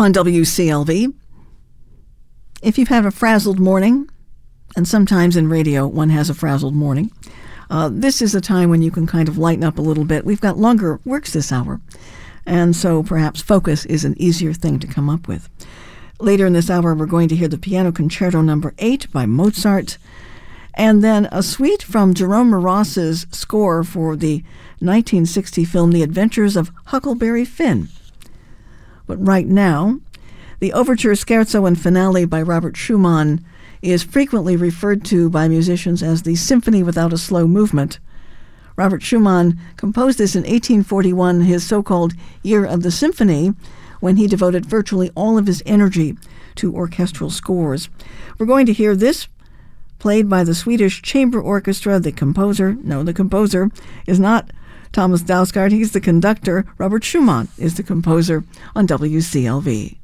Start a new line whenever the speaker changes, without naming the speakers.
on WCLV. If you've had a frazzled morning, and sometimes in radio one has a frazzled morning, this is a time when you can kind of lighten up a little bit. We've got longer works this hour, and so perhaps focus is an easier thing to come up with. Later in this hour, we're going to hear the Piano Concerto No. 8 by Mozart, and then a suite from Jerome Moross's score for the 1960 film The Adventures of Huckleberry Finn. But right now, the Overture, Scherzo, and Finale by Robert Schumann is frequently referred to by musicians as the Symphony Without a Slow Movement. Robert Schumann composed this in 1841, his so-called Year of the Symphony, when he devoted virtually all of his energy to orchestral scores. We're going to hear this played by the Swedish Chamber Orchestra. The composer is not Thomas Dausgaard. He's the conductor. Robert Schumann is the composer on WCLV.